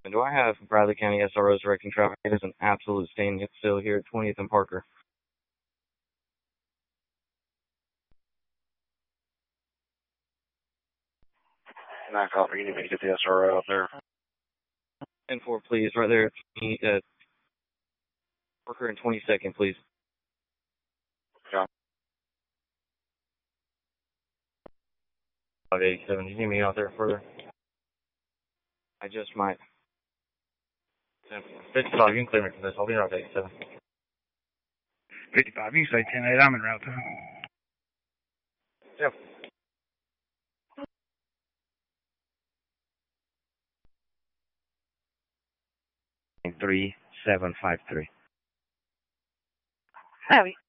And do I have Bradley County SROs directing traffic? It is an absolute standing still here at 20th and Parker. 9 Copper, you need me to get the SRO up there. 10-4, please, right there at Parker and 22nd, please. Yeah. 587, do you need me out there further? I just might. 55, you can clear me for this. I'll be around 87. 55, you can say 10-8, I'm en route to. Yep. Three 753. Heavy.